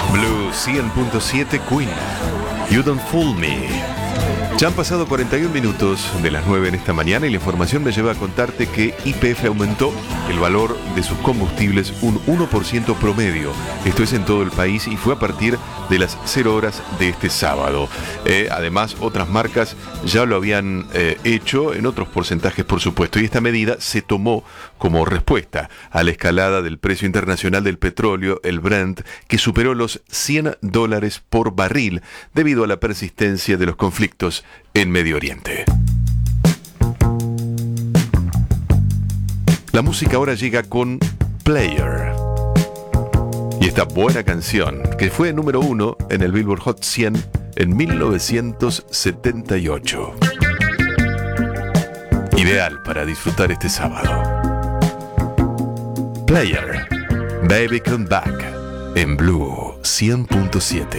Blue 100.7 Queen. You Don't Fool Me. Ya han pasado 41 minutos de las 9 en esta mañana y la información me lleva a contarte que YPF aumentó el valor de sus combustibles un 1% promedio. Esto es en todo el país y fue a partir de las 0 horas de este sábado. Además, otras marcas ya lo habían hecho en otros porcentajes, por supuesto, y esta medida se tomó como respuesta a la escalada del precio internacional del petróleo, el Brent, que superó los $100 por barril debido a la persistencia de los conflictos en Medio Oriente. La música ahora llega con Player. Y esta buena canción, que fue número 1 en el Billboard Hot 100 en 1978. Ideal para disfrutar este sábado. Player, Baby Come Back, en Blue 100.7.